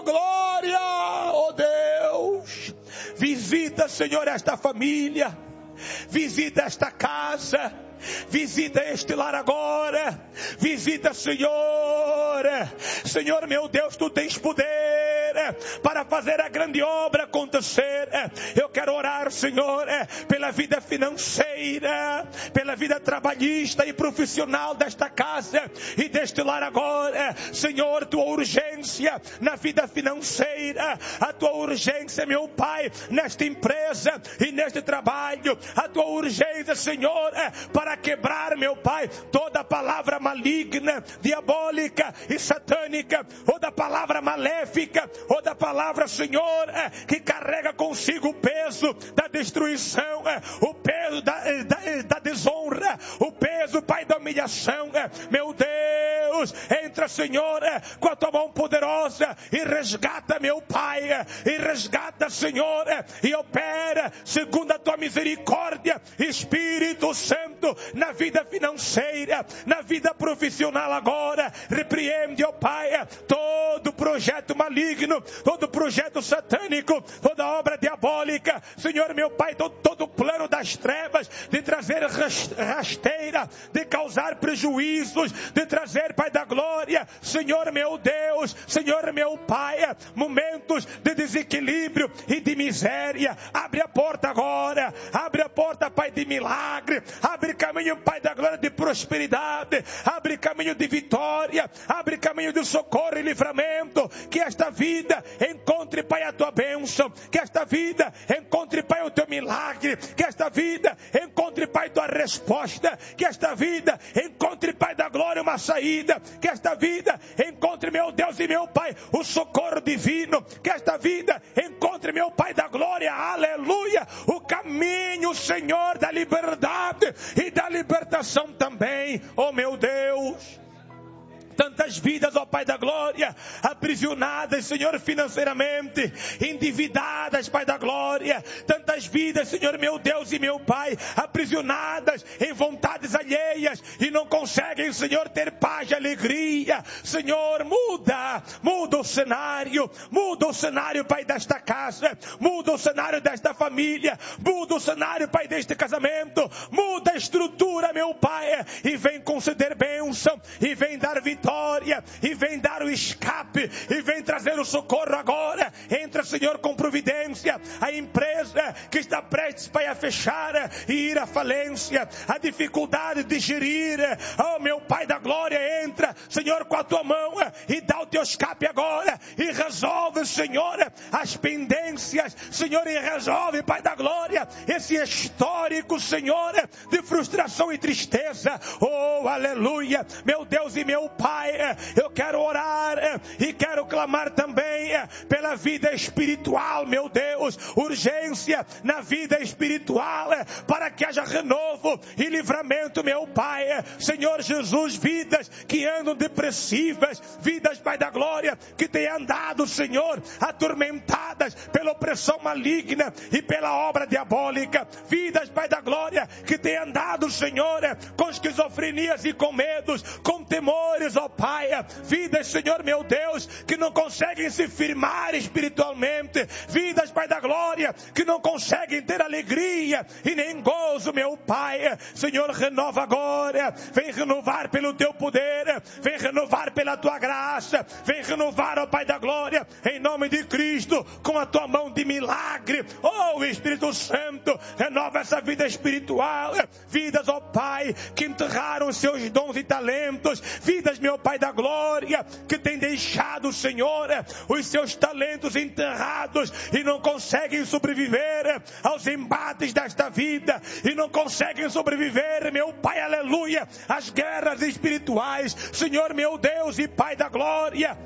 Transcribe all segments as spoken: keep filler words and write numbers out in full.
glória, ó Deus. Visita, Senhor, esta família. Visita esta casa. Visita este lar agora. Visita, Senhor. Senhor, meu Deus, tu tens poder para fazer a grande obra acontecer. Eu quero orar, Senhor, pela vida financeira, pela vida trabalhista e profissional desta casa e deste lar agora. Senhor, tua urgência na vida financeira, a tua urgência, meu Pai, nesta empresa e neste trabalho, a tua urgência, Senhor, para quebrar, meu Pai, toda palavra maligna, diabólica e satânica, ou da palavra maléfica, ou da palavra, Senhor, que carrega consigo o peso da destruição, o peso da, da, da desonra, o peso, Pai, da humilhação. Meu Deus, entra, Senhor, com a tua mão poderosa e resgata, meu Pai, e resgata, Senhor, e opera segundo a tua misericórdia, Espírito Santo, na vida financeira, na vida profissional agora. Repreende, ó Pai, todo projeto maligno, todo projeto satânico, toda obra diabólica, Senhor, meu Pai, todo, todo plano das trevas de trazer rasteira, de causar prejuízos, de trazer, Pai da glória, Senhor, meu Deus, Senhor, meu Pai, momentos de desequilíbrio e de miséria. Abre a porta agora, abre a porta, Pai, de milagre, abre caminho, Pai da glória, de prosperidade, abre caminho de vitória, abre caminho de socorro e livramento. Que esta vida encontre, Pai, a tua bênção, que esta vida encontre, Pai, o teu milagre, que esta vida encontre, Pai, tua resposta, que esta vida encontre, Pai da glória, uma saída, que esta vida encontre, meu Deus e meu Pai, o socorro divino, que esta vida encontre, meu Pai da glória, aleluia, o caminho, Senhor, da liberdade e da libertação também, oh meu Deus. Tantas vidas, ó Pai da glória, aprisionadas, Senhor, financeiramente, endividadas, Pai da glória. Tantas vidas, Senhor, meu Deus e meu Pai, aprisionadas em vontades alheias e não conseguem, Senhor, ter paz e alegria. Senhor, muda, muda o cenário, muda o cenário, Pai, desta casa, muda o cenário desta família, muda o cenário, Pai, deste casamento, muda a estrutura, meu Pai, e vem conceder bênção, e vem dar vitória, e vem dar o escape, e vem trazer o socorro agora. Entra, Senhor, com providência. A empresa que está prestes, Pai, a fechar e ir à falência, a dificuldade de gerir, oh meu Pai da glória, entra, Senhor, com a tua mão e dá o teu escape agora, e resolve, Senhor, as pendências, Senhor, e resolve, Pai da glória, esse histórico, Senhor, de frustração e tristeza. Oh, aleluia, meu Deus e meu Pai, eu quero orar e quero clamar também pela vida espiritual, meu Deus, urgência na vida espiritual, para que haja renovo e livramento, meu Pai. Senhor Jesus, vidas que andam depressivas, vidas, Pai da glória, que têm andado, Senhor, atormentadas pela opressão maligna e pela obra diabólica, vidas, Pai da glória, que têm andado, Senhor, com esquizofrenias e com medos, com temores, ó Pai, vidas, Senhor, meu Deus, que não conseguem se firmar espiritualmente, vidas, Pai da glória, que não conseguem ter alegria e nem gozo, meu Pai. Senhor, renova agora, vem renovar pelo teu poder, vem renovar pela tua graça, vem renovar, ó Pai da glória, em nome de Cristo, com a tua mão de milagre. Oh, Espírito Santo, renova essa vida espiritual, vidas, ó Pai, que enterraram os seus dons e talentos, vidas, meu Pai da glória, que tem deixado, Senhor, os seus talentos enterrados e não conseguem sobreviver aos embates desta vida, e não conseguem sobreviver, meu Pai, aleluia, às guerras espirituais. Senhor, meu Deus e Pai da glória,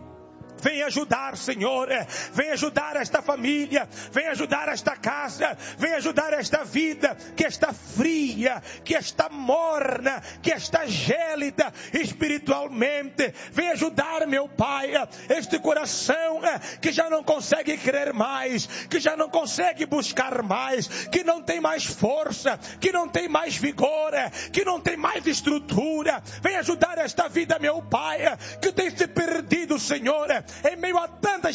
vem ajudar, Senhor, vem ajudar esta família, vem ajudar esta casa, vem ajudar esta vida que está fria, que está morna, que está gélida espiritualmente. Vem ajudar, meu Pai, este coração que já não consegue crer mais, que já não consegue buscar mais, que não tem mais força, que não tem mais vigor, que não tem mais estrutura. Vem ajudar esta vida, meu Pai, que tem se perdido, Senhor, em meio a tantas